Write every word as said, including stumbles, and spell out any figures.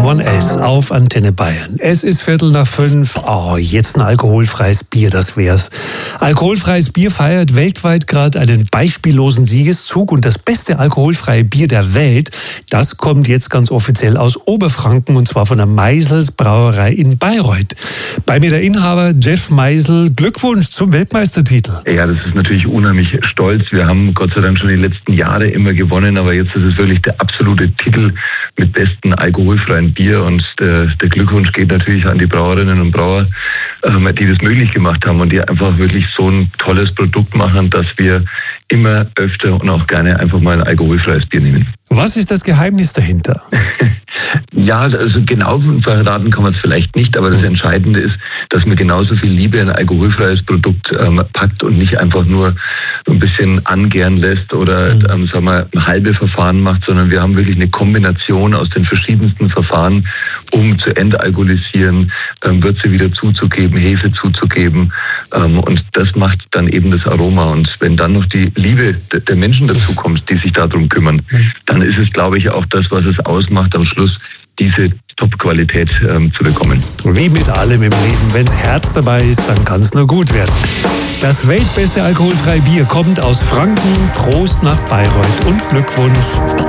One S auf Antenne Bayern. Es ist Viertel nach fünf. Oh, jetzt ein alkoholfreies Bier, das wär's. Alkoholfreies Bier feiert weltweit gerade einen beispiellosen Siegeszug und das beste alkoholfreie Bier der Welt, das kommt jetzt ganz offiziell aus Oberfranken und zwar von der Meisels Brauerei in Bayreuth. Bei mir der Inhaber Jeff Meisel. Glückwunsch zum Weltmeistertitel. Ja, das ist natürlich unheimlich stolz. Wir haben Gott sei Dank schon die letzten Jahre immer gewonnen, aber jetzt ist es wirklich der absolute Titel mit besten alkoholfreien Bier und der, der Glückwunsch geht natürlich an die Brauerinnen und Brauer, ähm, die das möglich gemacht haben und die einfach wirklich so ein tolles Produkt machen, dass wir immer öfter und auch gerne einfach mal ein alkoholfreies Bier nehmen. Was ist das Geheimnis dahinter? Ja, also genau verraten kann man es vielleicht nicht, aber das Entscheidende ist, dass man genauso viel Liebe in ein alkoholfreies Produkt ähm, packt und nicht einfach nur so ein bisschen angären lässt oder ähm, sagen wir, ein halbe Verfahren macht, sondern wir haben wirklich eine Kombination aus den verschiedensten Verfahren, um zu entalkoholisieren, ähm, Würze wieder zuzugeben, Hefe zuzugeben ähm, und das macht dann eben das Aroma und wenn dann noch die Liebe der Menschen dazu kommt, die sich darum kümmern, dann ist es, glaube ich, auch das, was es ausmacht, am Schluss diese Top-Qualität ähm, zu bekommen. Wie mit allem im Leben, wenns Herz dabei ist, dann kann es nur gut werden. Das weltbeste alkoholfreie Bier kommt aus Franken. Prost nach Bayreuth und Glückwunsch.